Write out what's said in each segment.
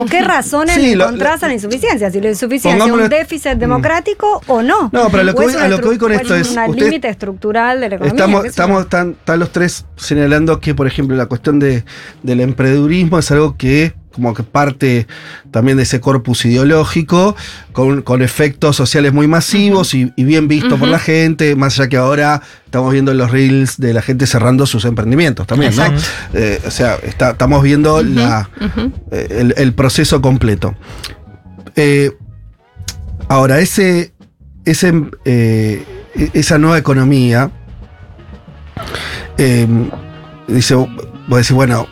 ¿Qué razones encontrás a la insuficiencia? Si la insuficiencia es un déficit democrático o no. No, pero a lo que voy con esto es un límite estructural de la economía. Están los tres señalando que, por ejemplo, la cuestión del emprendedurismo es algo que como que parte también de ese corpus ideológico, con efectos sociales muy masivos y bien visto por la gente, más allá que ahora estamos viendo los reels de la gente cerrando sus emprendimientos también, ¿no? O sea, estamos viendo el proceso completo. Ahora, esa nueva economía, vos decís, bueno,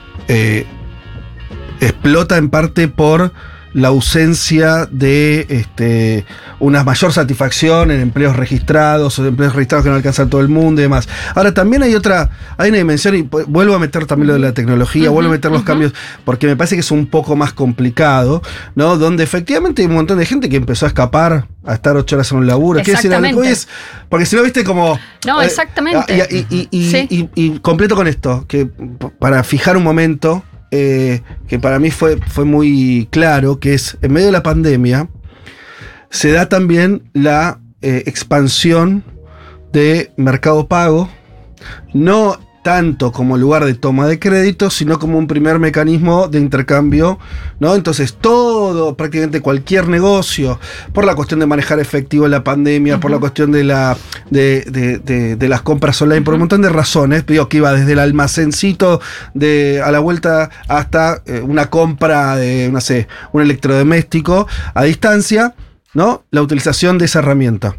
explota en parte por la ausencia de una mayor satisfacción en empleos registrados o empleos registrados que no alcanzan todo el mundo y demás. Ahora también hay una dimensión, y vuelvo a meter también lo de la tecnología, vuelvo a meter los cambios, porque me parece que es un poco más complicado, ¿no? Donde efectivamente hay un montón de gente que empezó a escapar, a estar 8 horas en un laburo. Exactamente. Porque si no, viste como... No, exactamente. Y completo con esto, que para fijar un momento... que para mí fue muy claro, que es, en medio de la pandemia, se da también la expansión de Mercado Pago, no tanto como lugar de toma de crédito, sino como un primer mecanismo de intercambio, ¿no? Entonces prácticamente cualquier negocio, por la cuestión de manejar efectivo en la pandemia, por la cuestión de las compras online, por un montón de razones, digo que iba desde el almacencito a la vuelta hasta una compra de, no sé, un electrodoméstico a distancia, ¿no? La utilización de esa herramienta.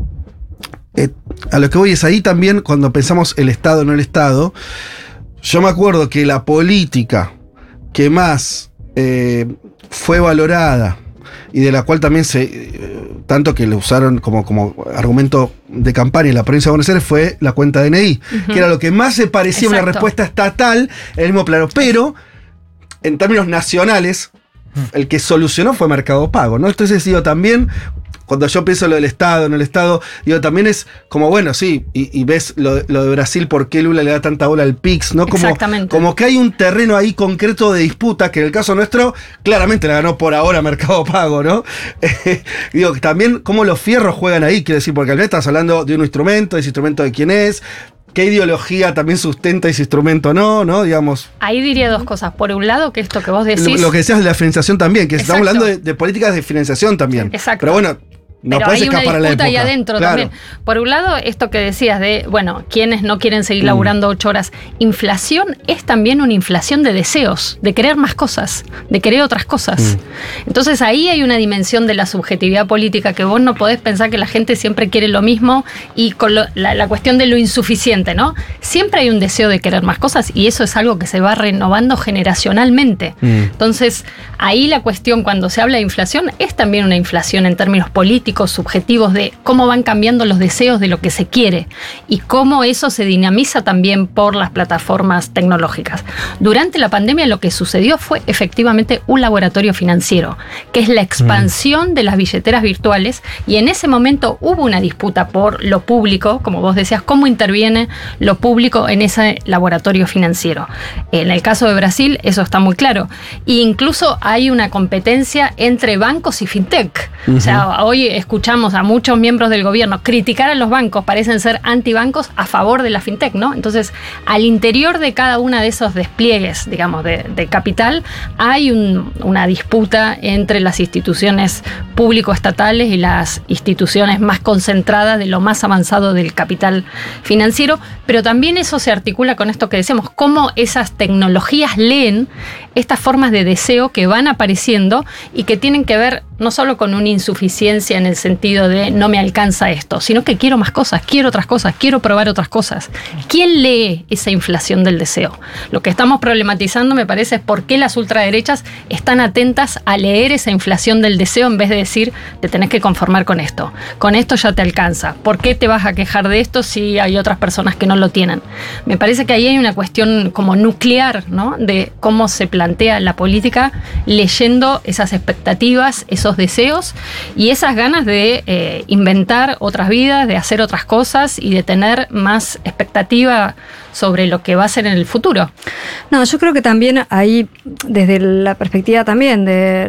A lo que voy es ahí también, cuando pensamos el Estado, no el Estado, yo me acuerdo que la política que más fue valorada y de la cual también tanto que le usaron como argumento de campaña en la provincia de Buenos Aires, fue la cuenta DNI, que era lo que más se parecía a una respuesta estatal en el mismo plano, pero en términos nacionales el que solucionó fue Mercado Pago, ¿no? Entonces digo, también cuando yo pienso lo del Estado, en el Estado, digo, también es como, bueno, sí, y ves lo de Brasil, por qué Lula le da tanta bola al PIX, ¿no? Como que hay un terreno ahí concreto de disputa, que en el caso nuestro, claramente la ganó por ahora Mercado Pago, ¿no? Digo, también cómo los fierros juegan ahí, quiero decir, porque al final estás hablando de un instrumento, ese instrumento de quién es, qué ideología también sustenta ese instrumento, ¿no? Digamos. Ahí diría dos cosas. Por un lado, que esto que vos decís... Lo que decías de la financiación también, que estamos hablando de políticas de financiación también. Exacto. Pero bueno... No pero hay una disputa ahí adentro también. Por un lado, esto que decías de, bueno, quienes no quieren seguir laburando 8 horas. Inflación es también una inflación de deseos, de querer más cosas, de querer otras cosas. Entonces ahí hay una dimensión de la subjetividad política que vos no podés pensar que la gente siempre quiere lo mismo y con la cuestión de lo insuficiente, ¿no? Siempre hay un deseo de querer más cosas y eso es algo que se va renovando generacionalmente. Entonces, ahí la cuestión cuando se habla de inflación es también una inflación en términos políticos, subjetivos de cómo van cambiando los deseos de lo que se quiere y cómo eso se dinamiza también por las plataformas tecnológicas. Durante la pandemia lo que sucedió fue efectivamente un laboratorio financiero, que es la expansión de las billeteras virtuales, y en ese momento hubo una disputa por lo público, como vos decías, cómo interviene lo público en ese laboratorio financiero. En el caso de Brasil eso está muy claro. E incluso hay una competencia entre bancos y fintech. O sea, hoy escuchamos a muchos miembros del gobierno criticar a los bancos, parecen ser antibancos a favor de la fintech, ¿no? Entonces, al interior de cada uno de esos despliegues, digamos, de capital, hay una disputa entre las instituciones público-estatales y las instituciones más concentradas de lo más avanzado del capital financiero, pero también eso se articula con esto que decíamos, cómo esas tecnologías leen estas formas de deseo que van apareciendo y que tienen que ver no solo con una insuficiencia en el sentido de no me alcanza esto, sino que quiero más cosas, quiero otras cosas, quiero probar otras cosas. ¿Quién lee esa inflación del deseo? Lo que estamos problematizando, me parece, es por qué las ultraderechas están atentas a leer esa inflación del deseo en vez de decir, te tenés que conformar con esto ya te alcanza. ¿Por qué te vas a quejar de esto si hay otras personas que no lo tienen? Me parece que ahí hay una cuestión como nuclear, ¿no? De cómo se plantea la política leyendo esas expectativas, esos deseos y esas ganas ganas de inventar otras vidas, de hacer otras cosas y de tener más expectativa sobre lo que va a ser en el futuro. No, yo creo que también ahí, desde la perspectiva también de